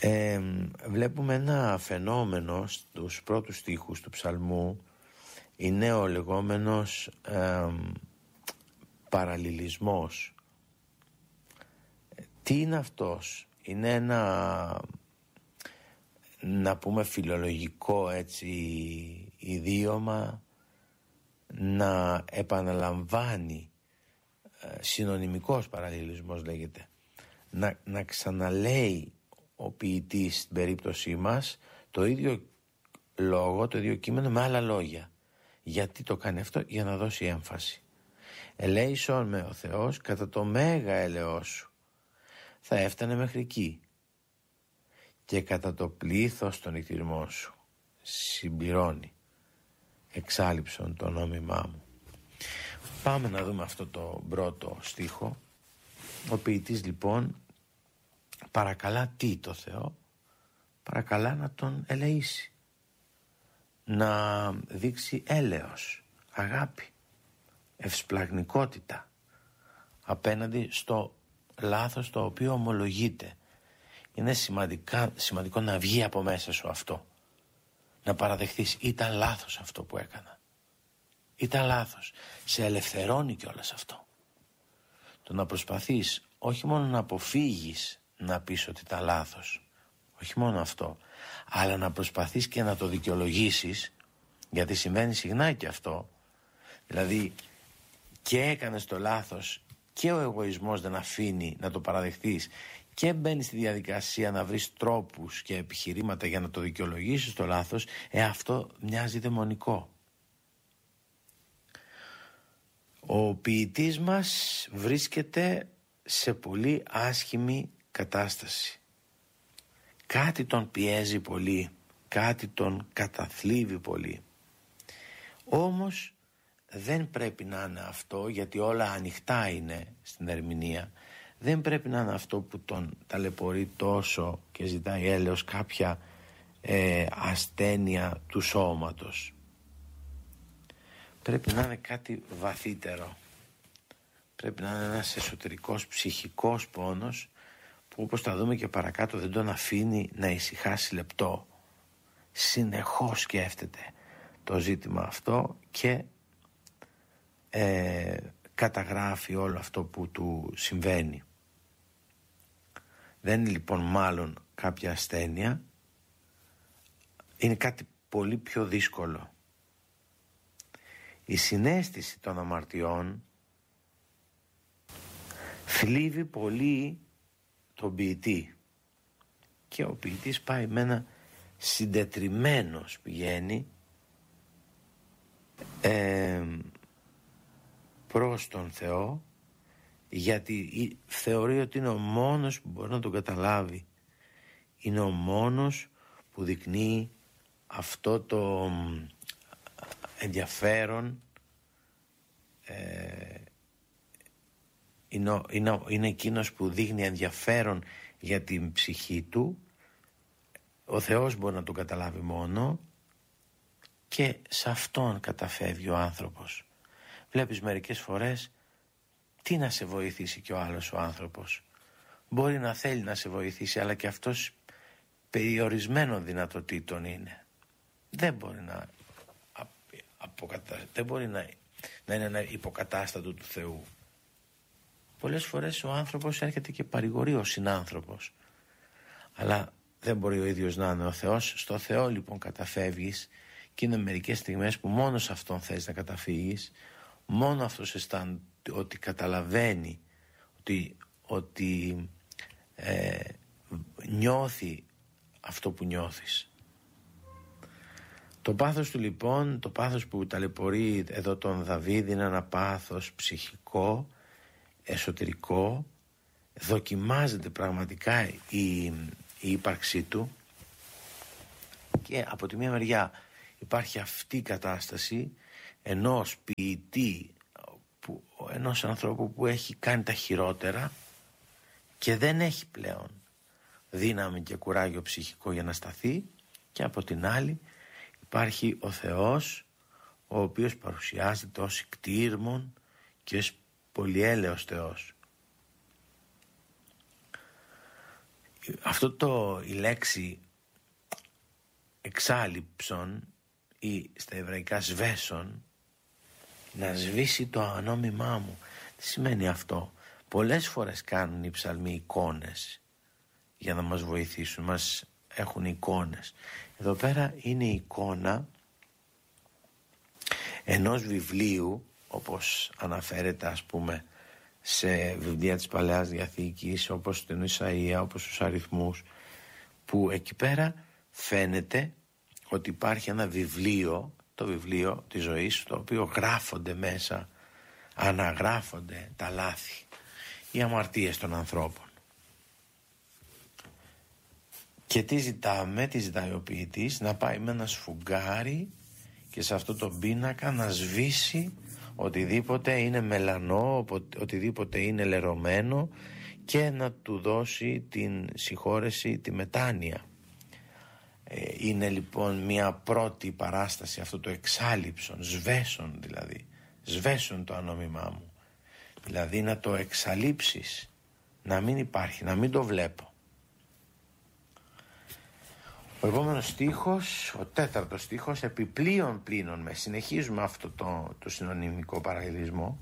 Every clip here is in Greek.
Βλέπουμε ένα φαινόμενο στους πρώτους στίχους του ψαλμού. Είναι ο λεγόμενος παραλληλισμός. Τι είναι αυτός? Είναι ένα, να πούμε, φιλολογικό έτσι ιδίωμα, να επαναλαμβάνει, συνωνυμικός παραλληλισμός λέγεται, να ξαναλέει ο ποιητής στην περίπτωσή μας το ίδιο λόγο, το ίδιο κείμενο με άλλα λόγια. Γιατί το κάνει αυτό? Για να δώσει έμφαση. Ελέησον με ο Θεός κατά το μέγα έλεος σου, θα έφτανε μέχρι εκεί, και κατά το πλήθος των εκτιρμών σου συμπληρώνει, εξάλειψον το νόμιμά μου. Πάμε να δούμε αυτό το πρώτο στίχο. Ο ποιητής λοιπόν παρακαλά το Θεό? Παρακαλά να τον ελεήσει, να δείξει έλεος, αγάπη, ευσπλαγνικότητα απέναντι στο λάθος το οποίο ομολογείται. Είναι σημαντικό να βγει από μέσα σου αυτό, να παραδεχθείς ήταν λάθος αυτό που έκανα, ήταν λάθος. Σε ελευθερώνει κιόλας αυτό. Το να προσπαθείς όχι μόνο να αποφύγεις να πεις ότι ήταν λάθος, όχι μόνο αυτό, αλλά να προσπαθείς και να το δικαιολογήσεις, γιατί συμβαίνει συχνά και αυτό. Δηλαδή και έκανες το λάθος και ο εγωισμός δεν αφήνει να το παραδεχτείς και μπαίνεις στη διαδικασία να βρεις τρόπους και επιχειρήματα για να το δικαιολογήσεις το λάθος. Αυτό μοιάζει δαιμονικό. Ο ποιητής μας βρίσκεται σε πολύ άσχημη κατάσταση. Κάτι τον πιέζει πολύ, κάτι τον καταθλίβει πολύ. Όμως δεν πρέπει να είναι αυτό, γιατί όλα ανοιχτά είναι στην ερμηνεία. Δεν πρέπει να είναι αυτό που τον ταλαιπωρεί τόσο και ζητάει έλεος, κάποια ασθένεια του σώματος. Πρέπει να είναι κάτι βαθύτερο. Πρέπει να είναι ένας εσωτερικός ψυχικός πόνος που, όπως θα δούμε και παρακάτω, δεν τον αφήνει να ησυχάσει λεπτό. Συνεχώς σκέφτεται το ζήτημα αυτό και καταγράφει όλο αυτό που του συμβαίνει. Δεν είναι λοιπόν μάλλον κάποια ασθένεια, είναι κάτι πολύ πιο δύσκολο. Η συναίσθηση των αμαρτιών θλίβει πολύ τον ποιητή και ο ποιητής πάει με ένα συντετριμμένος, πηγαίνει προς τον Θεό, γιατί θεωρεί ότι είναι ο μόνος που μπορεί να τον καταλάβει, είναι ο μόνος που δεικνύει αυτό το ενδιαφέρον, είναι εκείνος που δείχνει ενδιαφέρον για την ψυχή του. Ο Θεός μπορεί να τον καταλάβει μόνο και σε αυτόν καταφεύγει ο άνθρωπος. Βλέπεις μερικές φορές τι να σε βοηθήσει και ο άλλος ο άνθρωπος. Μπορεί να θέλει να σε βοηθήσει, αλλά και αυτός περιορισμένων δυνατοτήτων είναι. Δεν μπορεί να είναι ένα υποκατάστατο του Θεού. Πολλές φορές ο άνθρωπος έρχεται και παρηγορεί ο συνάνθρωπος, αλλά δεν μπορεί ο ίδιος να είναι ο Θεός. Στο Θεό λοιπόν καταφεύγεις και είναι μερικές στιγμές που μόνο σε αυτόν θες να καταφύγεις. Μόνο αυτός αισθάνεται ότι καταλαβαίνει, ότι νιώθει αυτό που νιώθεις. Το πάθος του λοιπόν, το πάθος που ταλαιπωρεί εδώ τον Δαβίδ, είναι ένα πάθος ψυχικό, εσωτερικό. Δοκιμάζεται πραγματικά η ύπαρξή του και από τη μία μεριά υπάρχει αυτή η κατάσταση ενός ποιητή, ενός ανθρώπου που έχει κάνει τα χειρότερα και δεν έχει πλέον δύναμη και κουράγιο ψυχικό για να σταθεί, και από την άλλη υπάρχει ο Θεός, ο οποίος παρουσιάζεται ως κτήρμον και ως πολυέλεος Θεός. η λέξη εξάλειψον ή στα εβραϊκά σβέσον, να σβήσει το ανόμημά μου. Τι σημαίνει αυτό? Πολλές φορές κάνουν οι ψαλμοί εικόνες για να μας βοηθήσουν, μας έχουν εικόνες. Εδώ πέρα είναι η εικόνα ενός βιβλίου, όπως αναφέρεται ας πούμε σε βιβλία της Παλαιάς Διαθήκης, όπως τον Ισαΐα, όπως τους αριθμούς, που εκεί πέρα φαίνεται ότι υπάρχει ένα βιβλίο, το βιβλίο της ζωής, το οποίο γράφονται μέσα, αναγράφονται τα λάθη, οι αμαρτίες των ανθρώπων. Και τι ζητάει ο ποιητής? Να πάει με ένα σφουγγάρι και σε αυτό το πίνακα να σβήσει οτιδήποτε είναι μελανό, οτιδήποτε είναι λερωμένο, και να του δώσει την συγχώρεση, τη μετάνοια. Είναι λοιπόν μια πρώτη παράσταση αυτό το εξάλειψον, σβέσον δηλαδή, σβέσον το ανόμημά μου, δηλαδή να το εξαλείψεις, να μην υπάρχει, να μην το βλέπω. Ο επόμενος στίχος, ο 4ος στίχος, επιπλέον πλήνων με. Συνεχίζουμε αυτό το συνωνυμικό παραλληλισμό.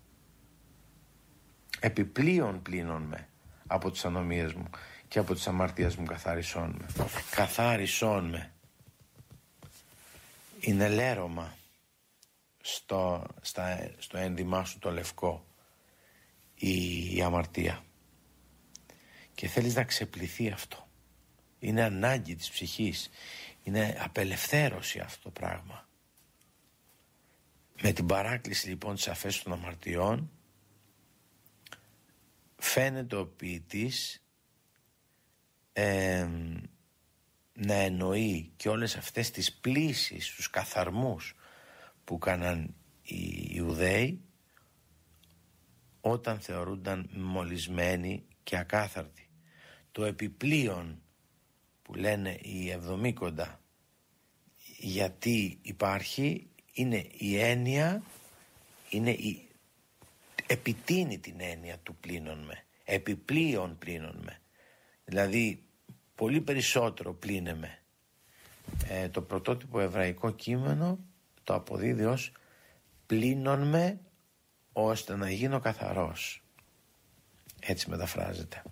Επιπλέον πλήνων με από τις ανομίες μου και από τις αμαρτίες μου καθάρισόν με. Καθάρισόν με. Είναι λέρωμα στο ένδυμά σου το λευκό η αμαρτία. Και θέλεις να ξεπληθεί αυτό. Είναι ανάγκη της ψυχής. Είναι απελευθέρωση αυτό το πράγμα. Με την παράκληση λοιπόν της αφέσεως των αμαρτιών φαίνεται ο ποιητής να εννοεί και όλες αυτές τις πλύσεις, τους καθαρμούς που κάναν οι Ιουδαίοι όταν θεωρούνταν μολυσμένοι και ακάθαρτοι. Το επιπλέον που λένε οι Εβδομήκοντα, γιατί υπάρχει, είναι η έννοια, επιτείνει την έννοια του πλήνων με, επιπλέον πλήνων με, δηλαδή πολύ περισσότερο πλήνε με. Το πρωτότυπο εβραϊκό κείμενο το αποδίδει ως πλήνων με ώστε να γίνω καθαρός, έτσι μεταφράζεται.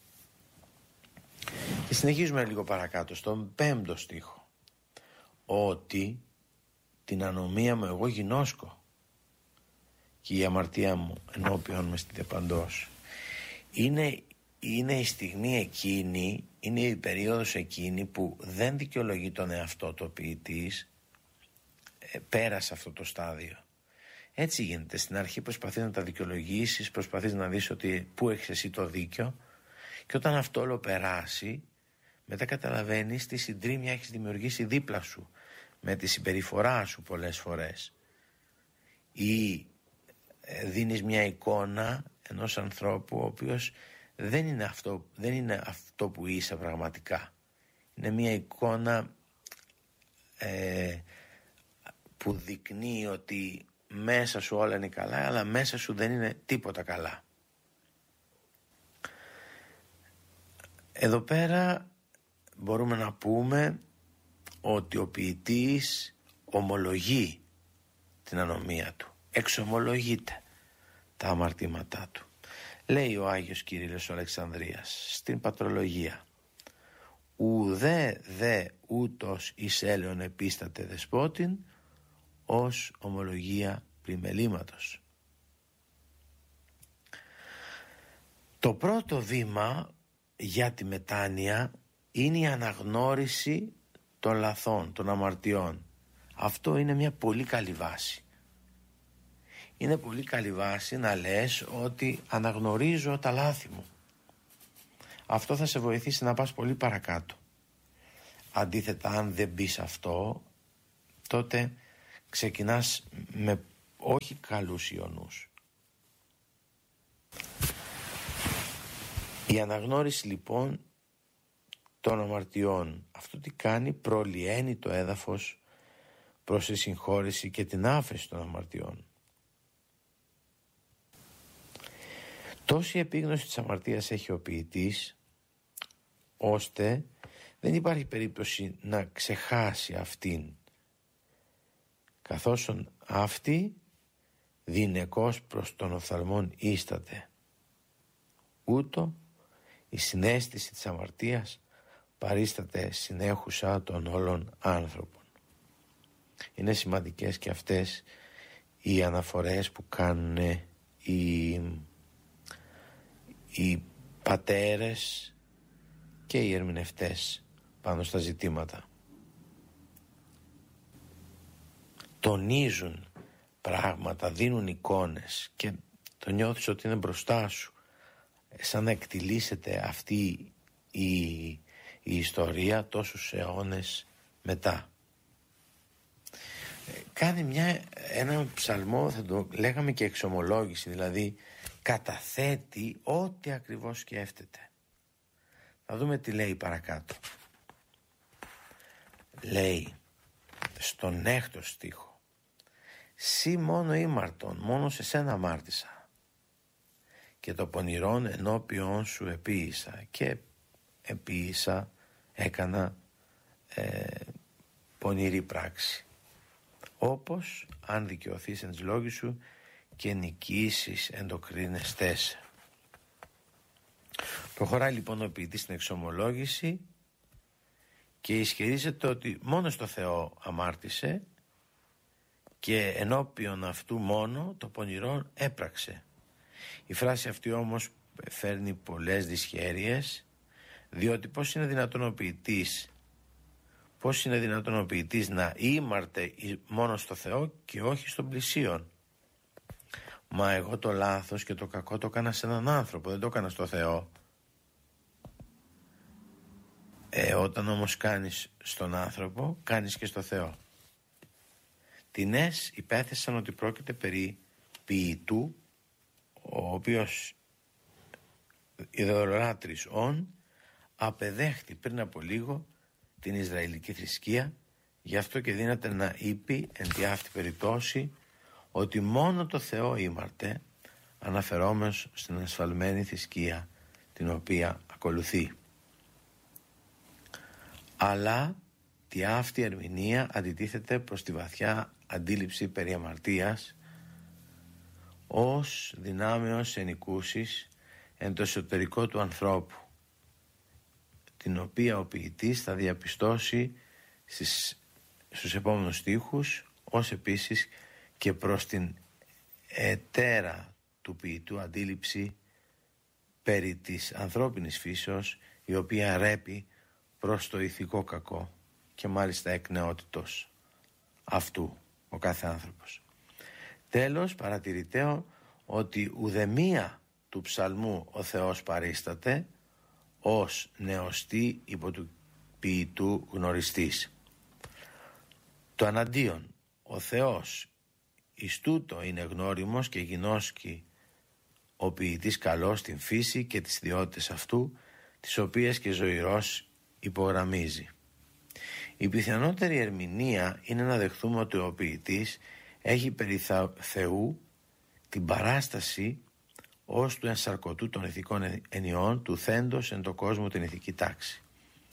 Και συνεχίζουμε λίγο παρακάτω στον 5ο στίχο, ότι την ανομία μου εγώ γινώσκω και η αμαρτία μου ενώπιον με στητε παντός. Είναι η στιγμή εκείνη, είναι η περίοδος εκείνη που δεν δικαιολογεί τον εαυτό το ποιητής, πέρασε αυτό το στάδιο. Έτσι γίνεται, στην αρχή προσπαθείς να τα δικαιολογήσεις, προσπαθείς να δεις ότι πού έχεις εσύ το δίκιο, και όταν αυτό όλο περάσει, μετά καταλαβαίνεις τι συντρίμμια έχεις δημιουργήσει δίπλα σου με τη συμπεριφορά σου πολλές φορές, ή δίνεις μια εικόνα ενός ανθρώπου ο οποίος δεν είναι αυτό που είσαι πραγματικά. Είναι μια εικόνα που δεικνύει ότι μέσα σου όλα είναι καλά, αλλά μέσα σου δεν είναι τίποτα καλά. Εδώ πέρα μπορούμε να πούμε ότι ο ποιητής ομολογεί την ανομία του, εξομολογείται τα αμαρτήματά του. Λέει ο Άγιος Κύριλλος ο Αλεξανδρίας στην Πατρολογία: ουδέ δε ούτως εις έλεον επίσταται δεσπότην ως ομολογία πλημελήματος. Το πρώτο βήμα για τη μετάνοια είναι η αναγνώριση των λαθών, των αμαρτιών. Αυτό είναι μια πολύ καλή βάση. Είναι πολύ καλή βάση να λες ότι αναγνωρίζω τα λάθη μου. Αυτό θα σε βοηθήσει να πας πολύ παρακάτω. Αντίθετα, αν δεν μπεις αυτό, τότε ξεκινάς με όχι καλούς ιονούς. Η αναγνώριση λοιπόν των αμαρτιών, αυτό τι κάνει? Προλυαίνει το έδαφος προς τη συγχώρεση και την άφεση των αμαρτιών. Τόση επίγνωση της αμαρτίας έχει ο ποιητής, ώστε δεν υπάρχει περίπτωση να ξεχάσει αυτήν, καθώς αυτή δυναικός προς τον οφθαλμόν ίσταται. Ούτω η συναίσθηση της αμαρτίας παρίσταται συνέχουσα των όλων άνθρωπων. Είναι σημαντικές και αυτές οι αναφορές που κάνουν οι πατέρες και οι ερμηνευτές πάνω στα ζητήματα. Τονίζουν πράγματα, δίνουν εικόνες και το νιώθεις ότι είναι μπροστά σου, σαν να εκτιλήσεται αυτή η ιστορία τόσους αιώνες μετά. Κάνει ένα ψαλμό, θα το λέγαμε και εξομολόγηση, δηλαδή καταθέτει ό,τι ακριβώς σκέφτεται. Θα δούμε τι λέει παρακάτω. Λέει στον 6ο στίχο: «Σύ μόνο ήμαρτον, μόνο σε σένα αμάρτησα και το πονηρόν ενώπιον σου επίησα». Και επίησα, έκανα πονηρή πράξη. Όπως αν δικαιωθείς εν της λόγης σου και νικήσεις εν το κρίνεστέσαι. Προχωράει λοιπόν ο ποιητής στην εξομολόγηση και ισχυρίζεται ότι μόνο στο Θεό αμάρτησε και ενώπιον αυτού μόνο το πονηρό έπραξε. Η φράση αυτή όμως φέρνει πολλές δυσχέρειες, διότι πώς είναι δυνατόν ο ποιητής να ήμαρτε μόνο στο Θεό και όχι στον πλησίον? Μα εγώ το λάθος και το κακό το έκανα σε έναν άνθρωπο, δεν το έκανα στο Θεό. Όταν όμως κάνεις στον άνθρωπο, κάνεις και στο Θεό. Τινές υπέθεσαν ότι πρόκειται περί ποιητού, ο οποίος ιδωλολάτρης απεδέχτη πριν από λίγο την Ισραηλική θρησκεία, γι' αυτό και δύναται να είπε εν τη αυτή περιπτώσει ότι μόνο το Θεό ήμαρτε, αναφερόμενος στην ασφαλμένη θρησκεία την οποία ακολουθεί. Αλλά τη αυτή ερμηνεία αντιτίθεται προς τη βαθιά αντίληψη περί αμαρτίας ως δυνάμεως ενικούσης εν το εσωτερικό του ανθρώπου, την οποία ο ποιητής θα διαπιστώσει στους επόμενους στίχους, ως επίσης και προς την ετέρα του ποιητού αντίληψη περί της ανθρώπινης φύσεως, η οποία ρέπει προς το ηθικό κακό και μάλιστα εκ νεότητος αυτού ο κάθε άνθρωπος. Τέλος, παρατηρητέω ότι ουδεμία του ψαλμού ο Θεός παρίσταται ως νεωστή υπό του ποιητού γνωριστής. Το αναντίον, ο Θεός εις τούτο είναι γνώριμος και γινώσκει ο ποιητής καλός στην φύση και τις ιδιότητες αυτού, τις οποίες και ζωηρός υπογραμμίζει. Η πιθανότερη ερμηνεία είναι να δεχθούμε ότι ο ποιητής έχει περί Θεού την παράσταση ως του ενσαρκωτού των ηθικών ενιών του θέντος εν το κόσμο την ηθική τάξη.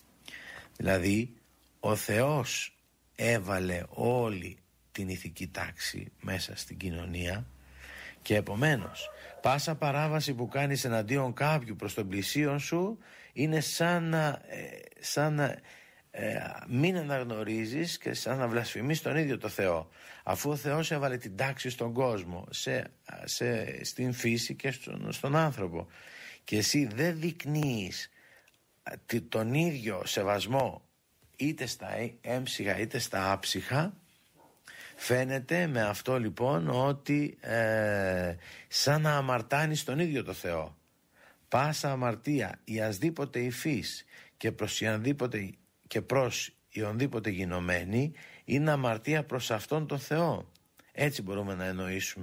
Δηλαδή ο Θεός έβαλε όλη την ηθική τάξη μέσα στην κοινωνία και επομένως πάσα παράβαση που κάνεις εναντίον κάποιου προς τον πλησίον σου είναι σαν να μην αναγνωρίζεις και σαν να βλασφημείς τον ίδιο το Θεό, αφού ο Θεός έβαλε την τάξη στον κόσμο, στην φύση και στον άνθρωπο, και εσύ δεν δεικνύεις τον ίδιο σεβασμό είτε στα έμψυχα είτε στα άψυχα. Φαίνεται με αυτό λοιπόν ότι σαν να αμαρτάνεις τον ίδιο το Θεό. Πάσα αμαρτία ή ασδήποτε υφής και προς ιονδήποτε γινωμένη είναι αμαρτία προς αυτόν τον Θεό. Έτσι μπορούμε να εννοήσουμε